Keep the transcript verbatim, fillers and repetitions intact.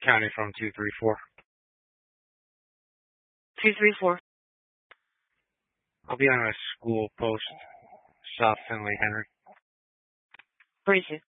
County from two three four. two three four. I'll be on a school post, South Finley, Henry. forty-two.